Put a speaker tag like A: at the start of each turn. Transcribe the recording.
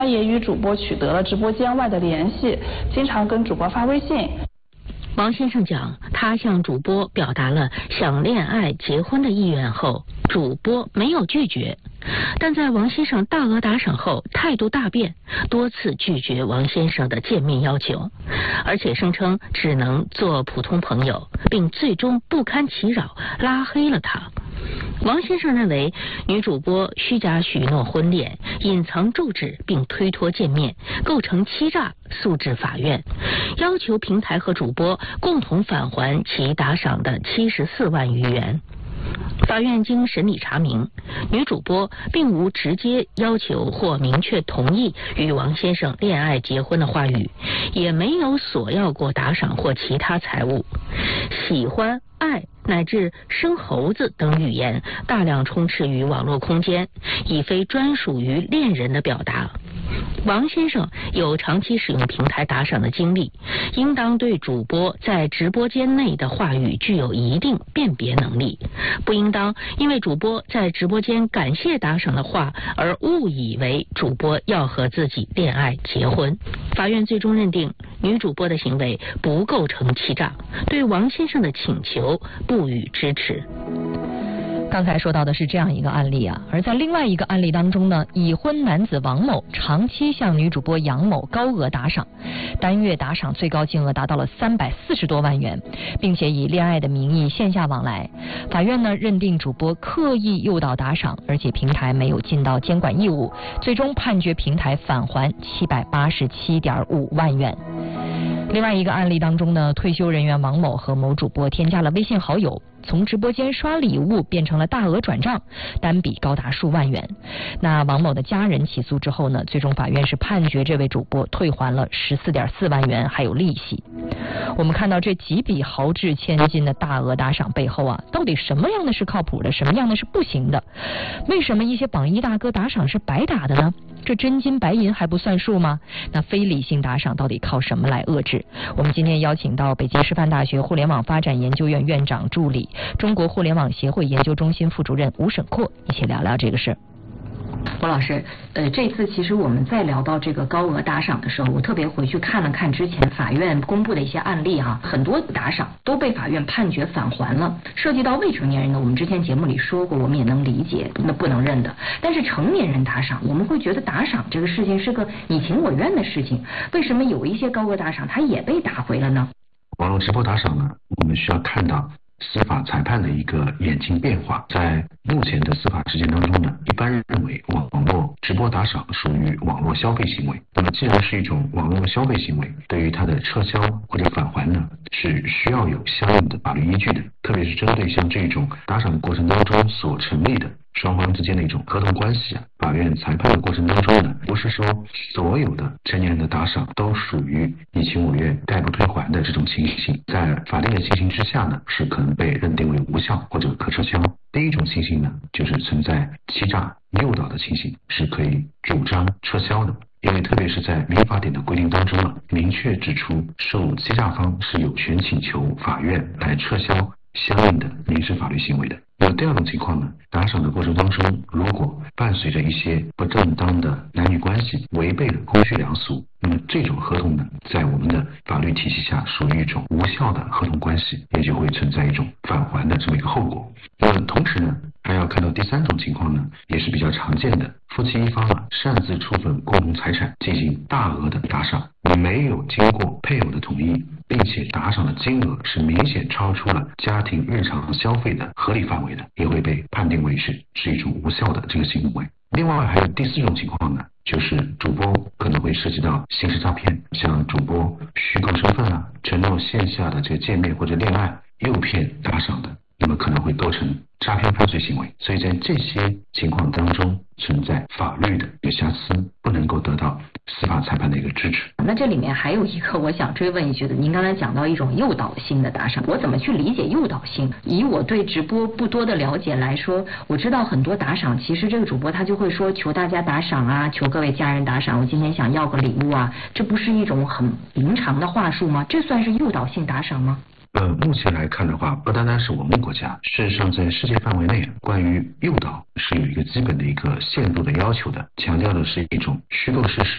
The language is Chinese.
A: 他也与主播取得了直播间外的联系，经常跟主播发微信。
B: 王先生讲，他向主播表达了想恋爱结婚的意愿后，主播没有拒绝，但在王先生大额打赏后态度大变，多次拒绝王先生的见面要求，而且声称只能做普通朋友，并最终不堪其扰拉黑了他。王先生认为女主播虚假许诺婚恋、隐藏住址并推脱见面，构成欺诈，诉至法院，要求平台和主播共同返还其打赏的74万余元。法院经审理查明，女主播并无直接要求或明确同意与王先生恋爱结婚的话语，也没有索要过打赏或其他财物。喜欢、爱乃至生猴子等语言大量充斥于网络空间，已非专属于恋人的表达。王先生有长期使用平台打赏的经历，应当对主播在直播间内的话语具有一定辨别能力，不应当因为主播在直播间感谢打赏的话而误以为主播要和自己恋爱结婚。法院最终认定女主播的行为不构成欺诈，对王先生的请求不予支持。
C: 刚才说到的是这样一个案例啊，而在另外一个案例当中呢，已婚男子王某长期向女主播杨某高额打赏，单月打赏最高金额达到了340多万元，并且以恋爱的名义线下往来。法院呢认定主播刻意诱导打赏，而且平台没有尽到监管义务，最终判决平台返还787.5万元。另外一个案例当中呢，退休人员王某和某主播添加了微信好友，从直播间刷礼物变成了大额转账，单笔高达数万元。那王某的家人起诉之后呢，最终法院是判决这位主播退还了14.4万元，还有利息。我们看到这几笔豪掷千金的大额打赏背后啊，到底什么样的是靠谱的，什么样的是不行的？为什么一些榜一大哥打赏是白打的呢？这真金白银还不算数吗？那非理性打赏到底靠什么来遏制？我们今天邀请到北京师范大学互联网发展研究院院长助理、中国互联网协会研究中心副主任吴沈阔一起聊聊这个事。
D: 吴老师，这次其实我们在聊到这个高额打赏的时候，我特别回去看了看之前法院公布的一些案例哈，很多打赏都被法院判决返还了。涉及到未成年人的，我们之前节目里说过，我们也能理解，那不能认的。但是成年人打赏，我们会觉得打赏这个事情是个你情我愿的事情，为什么有一些高额打赏它也被打回了呢？
E: 网络直播打赏呢，我们需要看到司法裁判的一个演进变化。在目前的司法实践当中呢，一般认为网络直播打赏属于网络消费行为。那么既然是一种网络消费行为，对于它的撤销或者返还呢，是需要有相应的法律依据的。特别是针对像这种打赏的过程当中所成立的双方之间的一种合同关系啊，法院裁判的过程当中呢，不是说所有的成年人的打赏都属于你情我愿、概不退还的这种情形，在法定的情形之下呢，是可能被认定为无效或者可撤销。第一种情形呢，就是存在欺诈、诱导的情形，是可以主张撤销的。因为特别是在民法典的规定当中啊，明确指出受欺诈方是有权请求法院来撤销相应的民事法律行为的。那么第二种情况呢，打赏的过程当中，如果伴随着一些不正当的男女关系，违背了公序良俗，那么这种合同呢，在我们的法律体系下属于一种无效的合同关系，也就会存在一种返还的这么一个后果。那么同时呢，还要看到第三种情况呢，也是比较常见的，夫妻一方啊擅自处分共同财产进行大额的打赏，你没有经过配偶的同意，并且打赏的金额是明显超出了家庭日常消费的合理范围的，也会被判定为是一种无效的这个行为。另外还有第四种情况呢，就是主播可能会涉及到刑事诈骗，像主播虚构身份啊，承诺线下的这个见面或者恋爱，诱骗打赏的，那么可能会构成诈骗犯罪行为。所以在这些情况当中存在法律的一个瑕疵，不能够得到司法裁判的一个支持。
D: 那这里面还有一个我想追问一句的，您刚才讲到一种诱导性的打赏，我怎么去理解诱导性？以我对直播不多的了解来说，我知道很多打赏，其实这个主播他就会说求大家打赏啊，求各位家人打赏，我今天想要个礼物啊，这不是一种很平常的话术吗？这算是诱导性打赏吗？
E: 目前来看的话，不单单是我们国家，事实上在世界范围内，关于诱导是有一个基本的一个限度的要求的，强调的是一种虚构事实